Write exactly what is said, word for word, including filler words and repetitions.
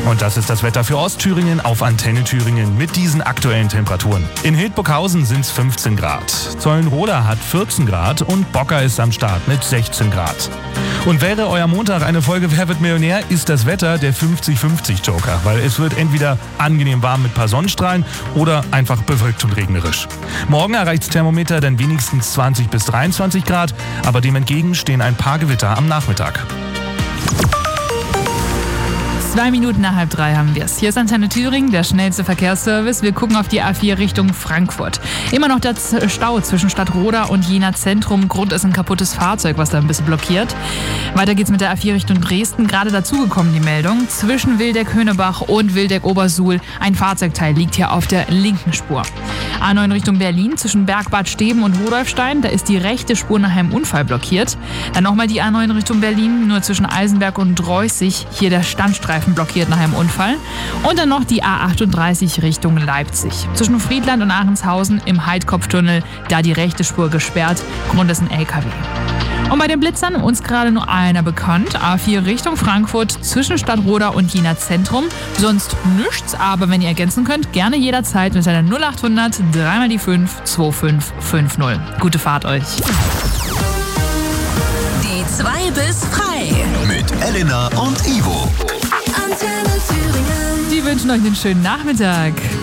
Und das ist das Wetter für Ostthüringen auf Antenne Thüringen mit diesen aktuellen Temperaturen. In Hildburghausen sind es fünfzehn Grad, Zollenroda hat vierzehn Grad und Bocker ist am Start mit sechzehn Grad. Und wäre euer Montag eine Folge Wer wird Millionär, ist das Wetter der fünfzig fünfzig Joker, weil es wird entweder angenehm warm mit ein paar Sonnenstrahlen oder einfach bewölkt und regnerisch. Morgen erreicht das Thermometer dann wenigstens zwanzig bis dreiundzwanzig Grad, aber dem entgegen stehen ein paar Gewitter am Nachmittag. Zwei Minuten nach halb drei haben wir es. Hier ist Antenne Thüringen, der schnellste Verkehrsservice. Wir gucken auf die A vier Richtung Frankfurt. Immer noch der Stau zwischen Stadtroda und Jena Zentrum. Grund ist ein kaputtes Fahrzeug, was da ein bisschen blockiert. Weiter geht's mit der A vier Richtung Dresden. Gerade dazugekommen die Meldung. Zwischen Wildeck-Höhnebach und Wildeck-Obersuhl. Ein Fahrzeugteil liegt hier auf der linken Spur. A neun Richtung Berlin zwischen Bergbad Steben und Rudolfstein. Da ist die rechte Spur nach einem Unfall blockiert. Dann nochmal die A neun Richtung Berlin. Nur zwischen Eisenberg und Dreußig. Hier der Standstreifen blockiert nach einem Unfall. Und dann noch die A achtunddreißig Richtung Leipzig. Zwischen Friedland und Aachenshausen im Heidkopftunnel, da die rechte Spur gesperrt. Grund ist ein L K W. Und bei den Blitzern uns gerade nur einer bekannt. A vier Richtung Frankfurt zwischen Stadtroda und Jena Zentrum. Sonst nichts, aber wenn ihr ergänzen könnt, gerne jederzeit mit einer null achthundert drei mal die fünf zwei fünf fünf null. Gute Fahrt euch. Die zwei bis frei. Mit Elena und Ivo. Antenne Thüringen. Die wünschen euch einen schönen Nachmittag.